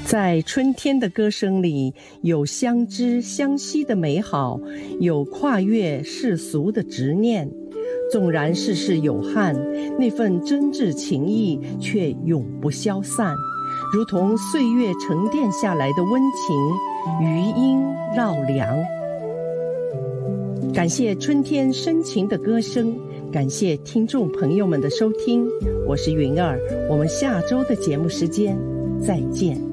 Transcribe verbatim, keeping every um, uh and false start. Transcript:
在春天的歌声里，有相知相惜的美好，有跨越世俗的执念。纵然世事有憾，那份真挚情谊却永不消散，如同岁月沉淀下来的温情，余音绕梁。感谢春天深情的歌声，感谢听众朋友们的收听，我是云儿，我们下周的节目时间再见。